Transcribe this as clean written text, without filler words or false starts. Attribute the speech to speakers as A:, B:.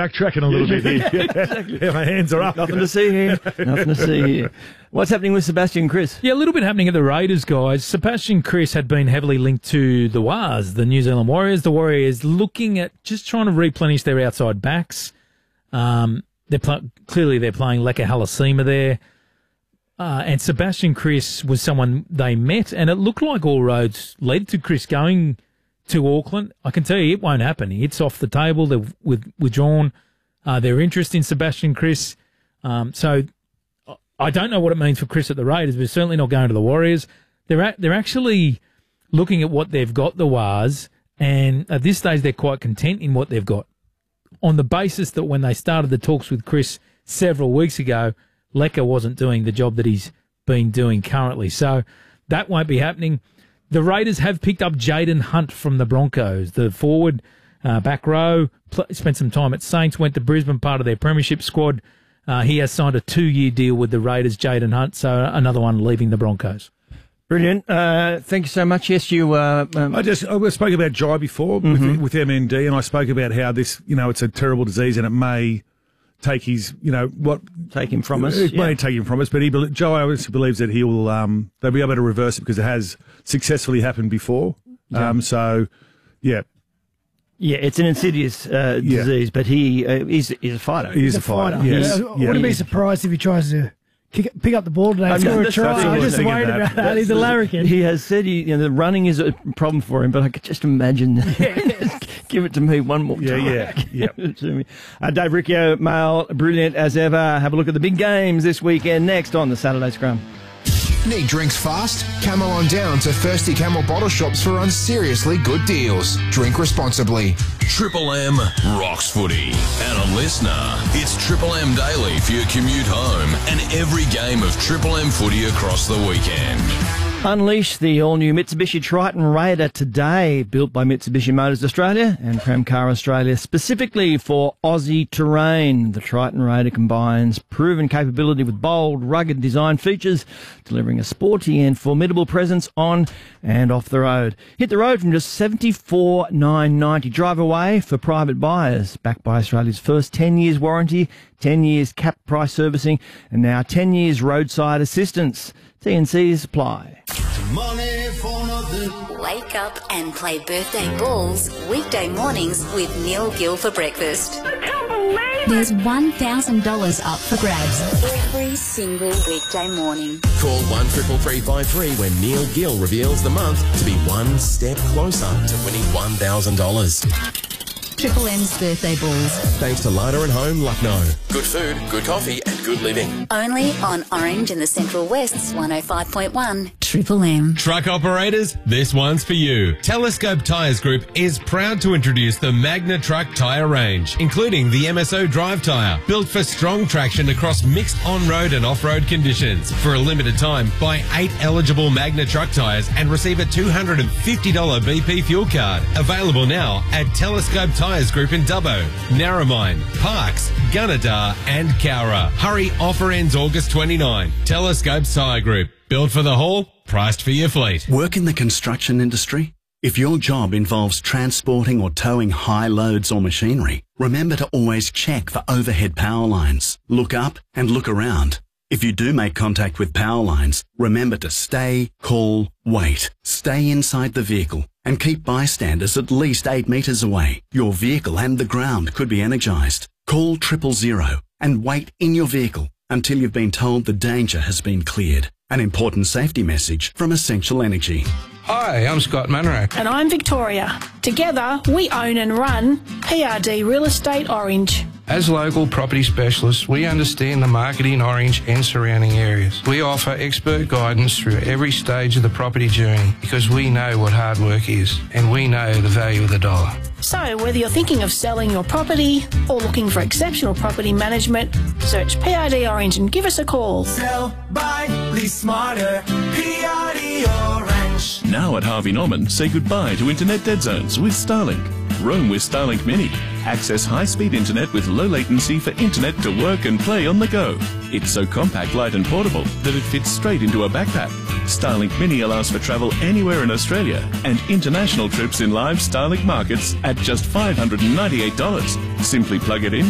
A: backtracking a little bit here.
B: Exactly.
A: Yeah, my hands are up.
B: Nothing to see here. Nothing to see here. What's happening with Sebastian Chris?
C: Yeah, a little bit happening at the Raiders, guys. Sebastian Chris had been heavily linked to the Wars, the New Zealand Warriors. The Warriors looking at just trying to replenish their outside backs. Clearly they're playing Leka Halasima there. And Sebastian Chris was someone they met, and it looked like all roads led to Chris going to Auckland. I can tell you it won't happen. It's off the table. They've withdrawn their interest in Sebastian Chris. So I don't know what it means for Chris at the Raiders, but certainly not going to the Warriors. They're actually looking at what they've got, the Wars, and at this stage they're quite content in what they've got, on the basis that when they started the talks with Chris several weeks ago, Leka wasn't doing the job that he's been doing currently. So that won't be happening. The Raiders have picked up Jaden Hunt from the Broncos, the forward, back row, spent some time at Saints, went to Brisbane, part of their premiership squad. He has signed a 2-year deal with the Raiders, Jaden Hunt, so another one leaving the Broncos.
B: Brilliant. Thank you so much. Yes, you...
A: I spoke about Jai before with MND, and I spoke about how this, it's a terrible disease and it may take his,
B: take him from us.
A: It may take him from us, but Jai obviously believes that they'll be able to reverse it because it has successfully happened before.
B: Yeah.
A: Yeah,
B: it's an insidious disease, but he is a fighter.
A: He's a fighter. Yes.
D: I wouldn't be surprised if he tries to pick up the ball today and score a try. I'm just worried about that. He's a larrikin.
B: He has said the running is a problem for him, but I could just imagine. Give it to me one more time.
A: Yeah.
B: Give it to me. Dave Riccio, Mail, brilliant as ever. Have a look at the big games this weekend next on the Saturday Scrum.
E: Need drinks fast? Camel on down to Thirsty Camel bottle shops for seriously good deals. Drink responsibly.
F: Triple M rocks footy. And a listener, it's Triple M Daily for your commute home and every game of Triple M footy across the weekend.
B: Unleash the all-new Mitsubishi Triton Raider today, built by Mitsubishi Motors Australia and Premcar Australia specifically for Aussie terrain. The Triton Raider combines proven capability with bold, rugged design features, delivering a sporty and formidable presence on and off the road. Hit the road from just $74,990. Drive away for private buyers, backed by Australia's first 10 years warranty, 10 years cap price servicing, and now 10 years roadside assistance. T&Cs apply.
G: Wake up and play birthday balls weekday mornings with Neil Gill for breakfast.
H: I can't believe it!
G: There's $1,000 up for grabs every single weekday morning.
I: Call 133353 when Neil Gill reveals the month to be one step closer to winning $1,000.
G: Triple M's birthday balls.
I: Thanks to Larder and Home, Lucknow. Good food, good coffee and good living.
G: Only on Orange and the Central West's 105.1 Triple M.
J: Truck operators, this one's for you. Telescope Tyres Group is proud to introduce the Magna Truck tyre range, including the MSO Drive tyre, built for strong traction across mixed on-road and off-road conditions. For a limited time, buy 8 eligible Magna Truck tyres and receive a $250 BP fuel card. Available now at Telescope Tyres Group in Dubbo, Narromine, Parkes, Gunnedah and Cowra. Hurry, offer ends August 29. Telescope Tyre Group. Built for the haul, priced for your fleet.
K: Work in the construction industry? If your job involves transporting or towing high loads or machinery, remember to always check for overhead power lines. Look up and look around. If you do make contact with power lines, remember to stay, call, wait. Stay inside the vehicle and keep bystanders at least 8 metres away. Your vehicle and the ground could be energised. Call 000 and wait in your vehicle until you've been told the danger has been cleared. An important safety message from Essential Energy.
L: Hi, I'm Scott Munro.
H: And I'm Victoria. Together, we own and run PRD Real Estate Orange.
L: As local property specialists, we understand the market in Orange and surrounding areas. We offer expert guidance through every stage of the property journey because we know what hard work is and we know the value of the dollar.
H: So whether you're thinking of selling your property or looking for exceptional property management, search PRD Orange and give us a call.
M: Sell, buy, lease smarter, PRD Orange.
N: Now at Harvey Norman, say goodbye to internet dead zones with Starlink. Roam with Starlink Mini. Access high-speed internet with low latency for internet to work and play on the go. It's so compact, light and portable that it fits straight into a backpack. Starlink Mini allows for travel anywhere in Australia and international trips in live Starlink markets at just $598. Simply plug it in,